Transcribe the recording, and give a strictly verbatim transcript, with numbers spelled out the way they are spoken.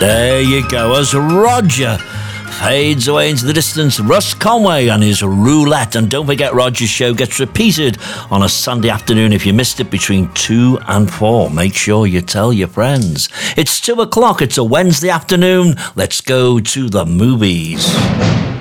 There you go, as Roger fades away into the distance, Russ Conway and his Roulette. And don't forget, Roger's show gets repeated on a Sunday afternoon if you missed it between two and four. Make sure you tell your friends. It's two o'clock, it's a Wednesday afternoon. Let's go to the movies.